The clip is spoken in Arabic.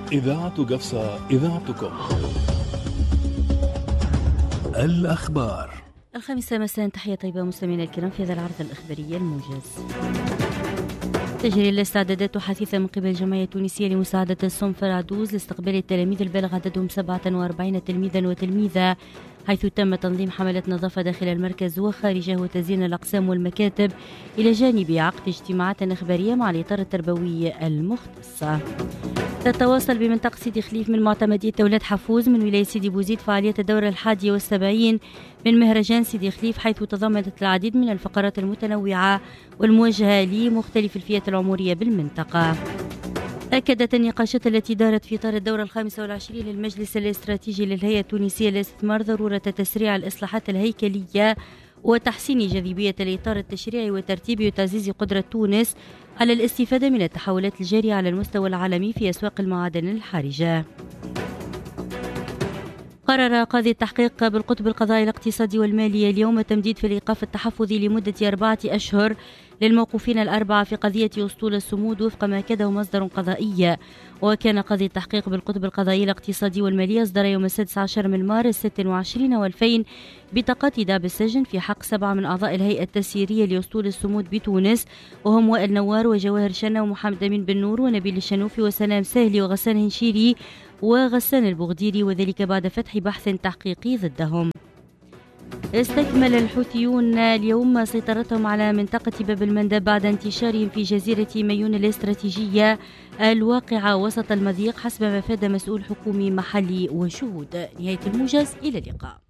إذاعة قفصة، إذاعتكم. الأخبار 5 مساء. تحية طيبة مستمعينا الكرام في هذا العرض الإخباري الموجز. تجري الاستعدادات حثيثة من قبل الجمعية التونسية لمساعدة الصنف العدوز لاستقبال التلاميذ البالغ عددهم 47 تلميذا وتلميذة، حيث تم تنظيم حملات نظافة داخل المركز وخارجه وتزيين الأقسام والمكاتب، إلى جانب عقد اجتماعات إخبارية مع الإطار التربوي المختص. تتواصل بمنطقة سيدي خليف من معتمدية أولاد حفوز من ولاية سيدي بوزيد فعالية الدورة 71 من مهرجان سيدي خليف، حيث تضمنت العديد من الفقرات المتنوعة والموجهة لمختلف الفئات العمرية بالمنطقة. أكدت النقاشات التي دارت في إطار الدورة 25 للمجلس الاستراتيجي للهيئة التونسية للاستثمار ضرورة تسريع الإصلاحات الهيكلية وتحسين جاذبية الإطار التشريعي وترتيب وتعزيز قدرة تونس على الاستفادة من التحولات الجارية على المستوى العالمي في أسواق المعادن الحرجة. قرر قاضي التحقيق بالقطب القضائي الاقتصادي والمالي اليوم تمديد في الإيقاف التحفظي لمدة 4 أشهر للموقوفين الأربعة في قضية أسطول الصمود وفق ما أكده مصدر قضائي. وكان قاضي التحقيق بالقطب القضائي الاقتصادي والمالي أصدر يوم 16 من مارس 26 و2000 بطاقات داب السجن في حق 7 من أعضاء الهيئة التسييرية لأسطول الصمود بتونس، وهم وائل نوار وجواهر شنة ومحمد أمين بن نور ونبيل الشنوفي وسلام سهلي وغسان هنشيري وغسان البغديري، وذلك بعد فتح بحث تحقيقي ضدهم. استكمل الحوثيون اليوم سيطرتهم على منطقة باب المندب بعد انتشارهم في جزيرة ميون الاستراتيجية الواقعة وسط المضيق، حسب ما أفاد مسؤول حكومي محلي وشهود. نهاية الموجز، إلى اللقاء.